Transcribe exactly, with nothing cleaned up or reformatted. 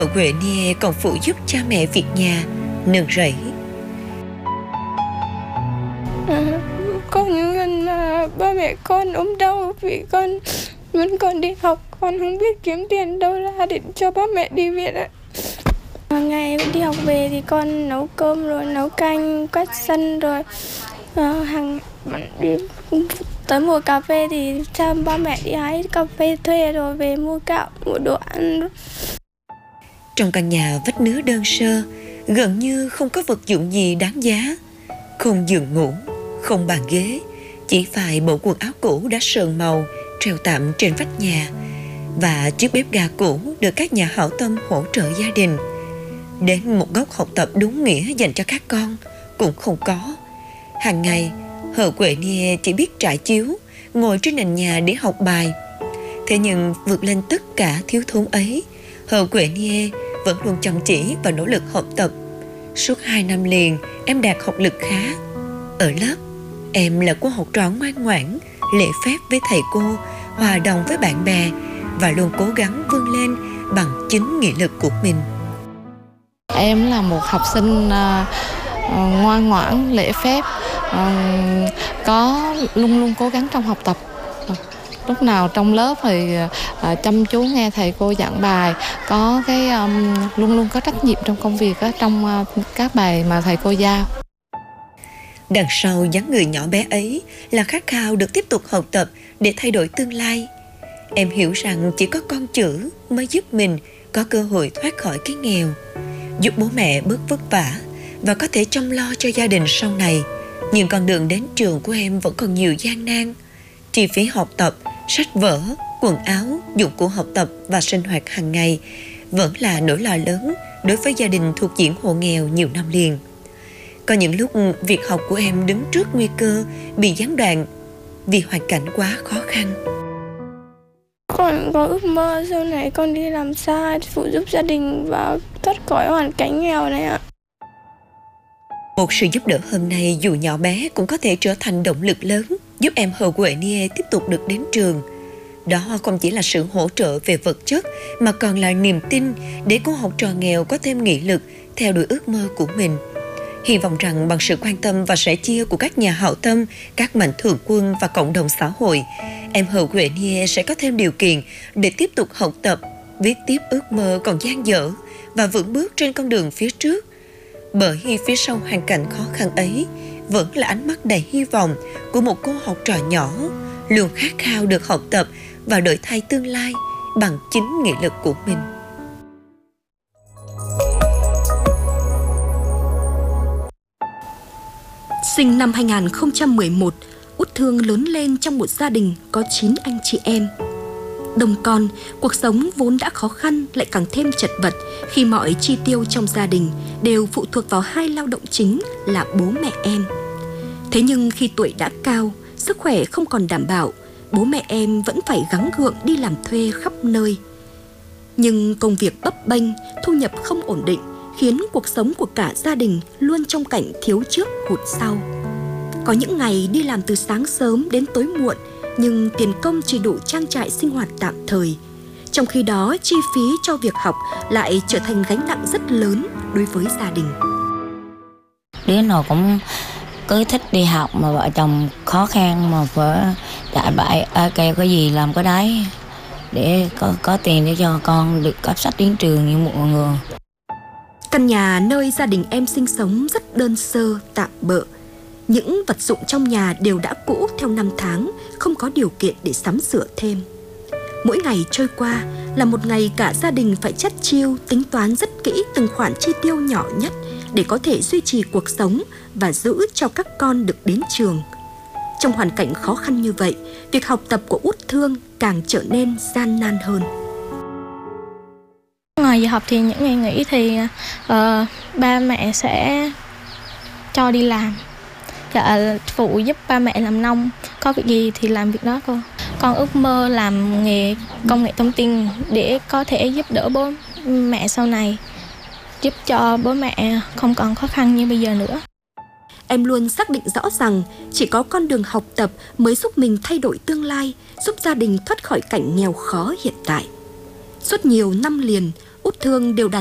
Huệ Nia còn phụ giúp cha mẹ việc nhà, nương rẫy. À, có những lần mà ba mẹ con ốm đau vì con vẫn còn đi học, con không biết kiếm tiền đâu ra để cho ba mẹ đi viện ạ. Hàng ngày đi học về thì con nấu cơm rồi nấu canh, quét sân rồi uh, hàng đi tới mùa cà phê thì cho ba mẹ đi hái cà phê thuê rồi về mua gạo, mua đồ ăn. Trong căn nhà vách nứa đơn sơ, gần như không có vật dụng gì đáng giá. Không giường ngủ, không bàn ghế, chỉ vài bộ quần áo cũ đã sờn màu treo tạm trên vách nhà, và chiếc bếp ga cũ được các nhà hảo tâm hỗ trợ gia đình. Đến một góc học tập đúng nghĩa dành cho các con cũng không có. Hàng ngày, Hờ Huệ Nia chỉ biết trải chiếu, ngồi trên nền nhà để học bài. Thế nhưng vượt lên tất cả thiếu thốn ấy, Hờ Huệ Nia vẫn luôn chăm chỉ và nỗ lực học tập. Suốt hai năm liền, em đạt học lực khá. Ở lớp, em là cô học trò ngoan ngoãn, lễ phép với thầy cô, hòa đồng với bạn bè và luôn cố gắng vươn lên bằng chính nghị lực của mình. Em là một học sinh uh, ngoan ngoãn, lễ phép, uh, có luôn luôn cố gắng trong học tập. Uh, lúc nào trong lớp thì uh, chăm chú nghe thầy cô giảng bài, có cái um, luôn luôn có trách nhiệm trong công việc uh, trong uh, các bài mà thầy cô giao. Đằng sau dáng người nhỏ bé ấy là khát khao được tiếp tục học tập để thay đổi tương lai. Em hiểu rằng chỉ có con chữ mới giúp mình có cơ hội thoát khỏi cái nghèo, giúp bố mẹ bớt vất vả và có thể chăm lo cho gia đình sau này. Nhưng con đường đến trường của em vẫn còn nhiều gian nan. Chi phí học tập, sách vở, quần áo, dụng cụ học tập và sinh hoạt hàng ngày vẫn là nỗi lo lớn đối với gia đình thuộc diện hộ nghèo nhiều năm liền. Có những lúc việc học của em đứng trước nguy cơ bị gián đoạn vì hoàn cảnh quá khó khăn. Con có ước mơ sau này con đi làm xa phụ giúp gia đình và thoát khỏi hoàn cảnh nghèo này ạ. Một sự giúp đỡ hôm nay dù nhỏ bé cũng có thể trở thành động lực lớn giúp em Hờ Huệ Nia tiếp tục được đến trường. Đó không chỉ là sự hỗ trợ về vật chất mà còn là niềm tin để cô học trò nghèo có thêm nghị lực theo đuổi ước mơ của mình. Hy vọng rằng bằng sự quan tâm và sẻ chia của các nhà hảo tâm, các mạnh thường quân và cộng đồng xã hội, em Hờ Huệ Nia sẽ có thêm điều kiện để tiếp tục học tập, viết tiếp ước mơ còn dang dở và vững bước trên con đường phía trước. Bởi phía sau hoàn cảnh khó khăn ấy vẫn là ánh mắt đầy hy vọng của một cô học trò nhỏ luôn khát khao được học tập và đổi thay tương lai bằng chính nghị lực của mình. Sinh năm hai nghìn không trăm mười một, Út Thương lớn lên trong một gia đình có chín anh chị em. Đông con, cuộc sống vốn đã khó khăn lại càng thêm chật vật khi mọi chi tiêu trong gia đình đều phụ thuộc vào hai lao động chính là bố mẹ em. Thế nhưng khi tuổi đã cao, sức khỏe không còn đảm bảo, bố mẹ em vẫn phải gắng gượng đi làm thuê khắp nơi. Nhưng công việc bấp bênh, thu nhập không ổn định khiến cuộc sống của cả gia đình luôn trong cảnh thiếu trước hụt sau. Có những ngày đi làm từ sáng sớm đến tối muộn, nhưng tiền công chỉ đủ trang trải sinh hoạt tạm thời. Trong khi đó, chi phí cho việc học lại trở thành gánh nặng rất lớn đối với gia đình. Đứa nào cũng cứ thích đi học mà vợ chồng khó khăn mà phải chạy bại à, kêu cái gì làm cái đấy để có, có tiền để cho con được cấp sách đến trường như mọi người. Căn nhà nơi gia đình em sinh sống rất đơn sơ, tạm bợ. Những vật dụng trong nhà đều đã cũ theo năm tháng, không có điều kiện để sắm sửa thêm. Mỗi ngày trôi qua là một ngày cả gia đình phải chất chiêu, tính toán rất kỹ từng khoản chi tiêu nhỏ nhất để có thể duy trì cuộc sống và giữ cho các con được đến trường. Trong hoàn cảnh khó khăn như vậy, việc học tập của Út Thương càng trở nên gian nan hơn. Ngoài giờ học thì những ngày nghỉ thì uh, ba mẹ sẽ cho đi làm, dạ, phụ giúp ba mẹ làm nông, có việc gì thì làm việc đó cô. Con ước mơ làm nghề công nghệ thông tin để có thể giúp đỡ bố mẹ sau này, giúp cho bố mẹ không còn khó khăn như bây giờ nữa. Em luôn xác định rõ rằng chỉ có con đường học tập mới giúp mình thay đổi tương lai, giúp gia đình thoát khỏi cảnh nghèo khó hiện tại. Suốt nhiều năm liền, Út Thương đều đạt